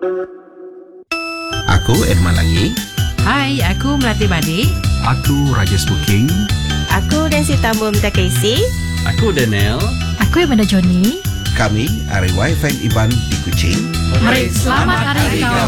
Aku Irman Langi. Hai, aku Melati Badik. Aku Rajesh Booking. Aku Nancy Tambum Takaisi. Aku Daniel. Aku Amanda Johnny. Kami Arwah FM Iban di Kuching. Mari selamat hari kau.